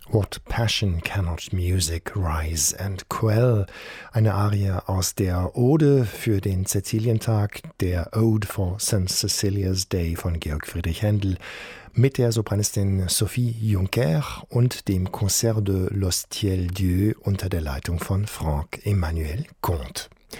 What passion cannot music rise and quell? Eine Arie aus der Ode für den Cäcilientag, der Ode for St. Cecilia's Day von Georg Friedrich Händel, mit der Sopranistin Sophie Juncker und dem Concert de l'Hostiel-Dieu unter der Leitung von Franck-Emmanuel Comte.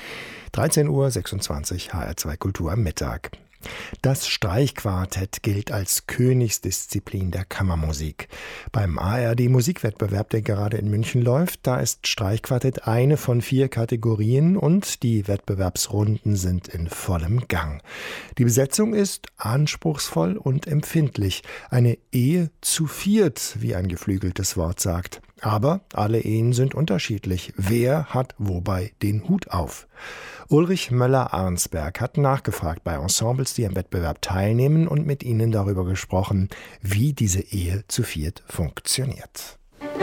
13:26 Uhr, HR2 Kultur am Mittag. Das Streichquartett gilt als Königsdisziplin der Kammermusik. Beim ARD-Musikwettbewerb, der gerade in München läuft, da ist Streichquartett eine von 4 Kategorien und die Wettbewerbsrunden sind in vollem Gang. Die Besetzung ist anspruchsvoll und empfindlich. Eine Ehe zu viert, wie ein geflügeltes Wort sagt. Aber alle Ehen sind unterschiedlich. Wer hat wobei den Hut auf? Ulrich Möller-Arnsberg hat nachgefragt bei Ensembles, die am Wettbewerb teilnehmen, und mit ihnen darüber gesprochen, wie diese Ehe zu viert funktioniert.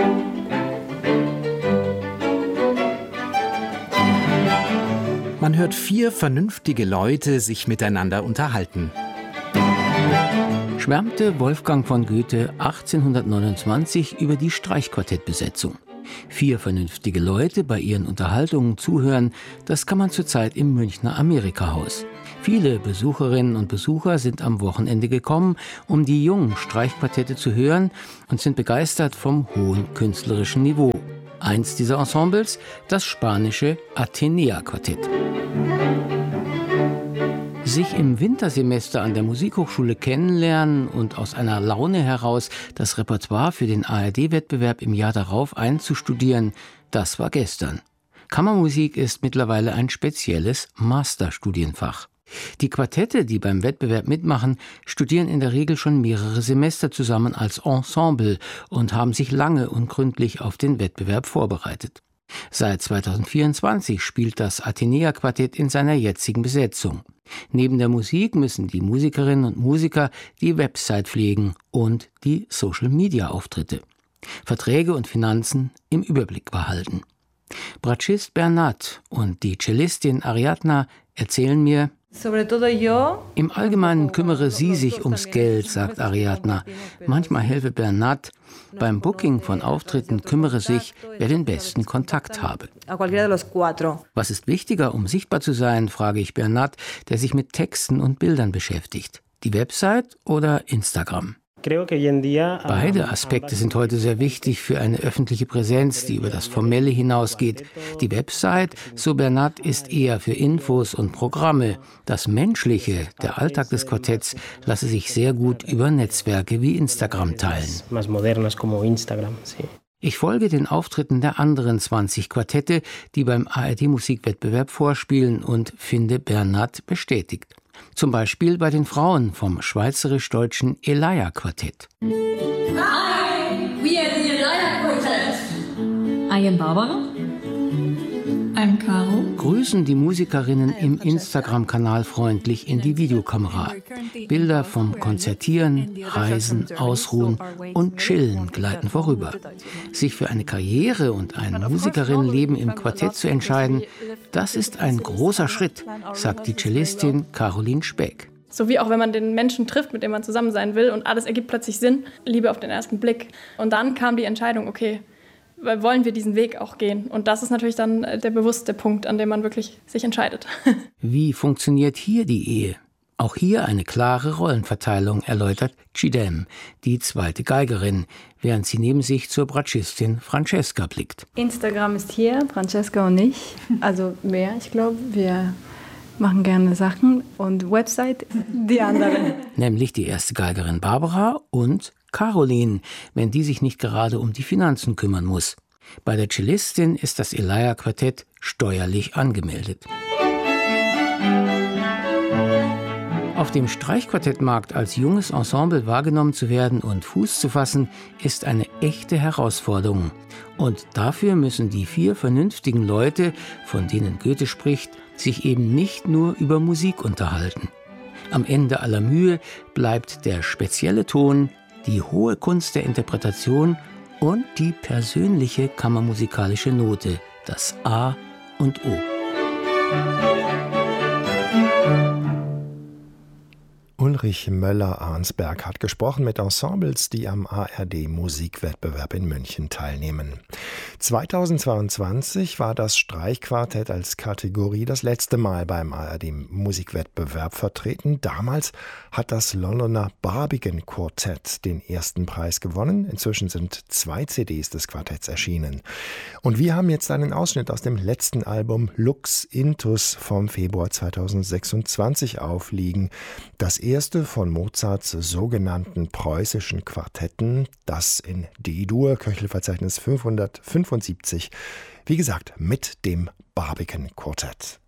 Man hört 4 vernünftige Leute sich miteinander unterhalten. Schwärmte Wolfgang von Goethe 1829 über die Streichquartettbesetzung. 4 vernünftige Leute bei ihren Unterhaltungen zuhören, das kann man zurzeit im Münchner Amerika-Haus. Viele Besucherinnen und Besucher sind am Wochenende gekommen, um die jungen Streichquartette zu hören und sind begeistert vom hohen künstlerischen Niveau. Eins dieser Ensembles, das spanische Atenea-Quartett. Sich im Wintersemester an der Musikhochschule kennenlernen und aus einer Laune heraus das Repertoire für den ARD-Wettbewerb im Jahr darauf einzustudieren, das war gestern. Kammermusik ist mittlerweile ein spezielles Masterstudienfach. Die Quartette, die beim Wettbewerb mitmachen, studieren in der Regel schon mehrere Semester zusammen als Ensemble und haben sich lange und gründlich auf den Wettbewerb vorbereitet. Seit 2024 spielt das Atenea-Quartett in seiner jetzigen Besetzung. Neben der Musik müssen die Musikerinnen und Musiker die Website pflegen und die Social-Media-Auftritte. Verträge und Finanzen im Überblick behalten. Bratschist Bernat und die Cellistin Ariadna erzählen mir: Im Allgemeinen kümmere sie sich ums Geld, sagt Ariadna. Manchmal helfe Bernat. Beim Booking von Auftritten kümmere sich, wer den besten Kontakt habe. Was ist wichtiger, um sichtbar zu sein, frage ich Bernat, der sich mit Texten und Bildern beschäftigt. Die Website oder Instagram? Beide Aspekte sind heute sehr wichtig für eine öffentliche Präsenz, die über das Formelle hinausgeht. Die Website, so Bernat, ist eher für Infos und Programme. Das Menschliche, der Alltag des Quartetts, lasse sich sehr gut über Netzwerke wie Instagram teilen. Ich folge den Auftritten der anderen 20 Quartette, die beim ARD-Musikwettbewerb vorspielen, und finde Bernat bestätigt. Zum Beispiel bei den Frauen vom schweizerisch-deutschen Elia-Quartett. Hi, we are the Elia Quartet. I am Barbara. I'm Caro. Grüßen die Musikerinnen im Instagram-Kanal freundlich in die Videokamera. Bilder vom Konzertieren, Reisen, Ausruhen und Chillen gleiten vorüber. Sich für eine Karriere und ein Musikerinnenleben im Quartett zu entscheiden, das ist ein großer Schritt, sagt die Cellistin Caroline Speck. So wie auch wenn man den Menschen trifft, mit dem man zusammen sein will, und alles ergibt plötzlich Sinn, Liebe auf den ersten Blick. Und dann kam die Entscheidung, okay, wollen wir diesen Weg auch gehen? Und das ist natürlich dann der bewusste Punkt, an dem man wirklich sich entscheidet. Wie funktioniert hier die Ehe? Auch hier eine klare Rollenverteilung, erläutert Cidem, die zweite Geigerin, während sie neben sich zur Bratschistin Francesca blickt. Instagram ist hier, Francesca und ich. Also mehr, ich glaube, wir machen gerne Sachen, und Website die anderen. Nämlich die erste Geigerin Barbara und Caroline, wenn die sich nicht gerade um die Finanzen kümmern muss. Bei der Cellistin ist das Elia-Quartett steuerlich angemeldet. Auf dem Streichquartettmarkt als junges Ensemble wahrgenommen zu werden und Fuß zu fassen, ist eine echte Herausforderung. Und dafür müssen die 4 vernünftigen Leute, von denen Goethe spricht, sich eben nicht nur über Musik unterhalten. Am Ende aller Mühe bleibt der spezielle Ton, die hohe Kunst der Interpretation und die persönliche kammermusikalische Note, das A und O. Ulrich Möller-Arnsberg hat gesprochen mit Ensembles, die am ARD-Musikwettbewerb in München teilnehmen. 2022 war das Streichquartett als Kategorie das letzte Mal beim ARD-Musikwettbewerb vertreten. Damals hat das Londoner Barbican Quartett den ersten Preis gewonnen. Inzwischen sind 2 CDs des Quartetts erschienen. Und wir haben jetzt einen Ausschnitt aus dem letzten Album Lux Intus vom Februar 2026 aufliegen. Das erste von Mozarts sogenannten preußischen Quartetten, das in D-Dur, Köchelverzeichnis 575, wie gesagt, mit dem Barbican Quartett.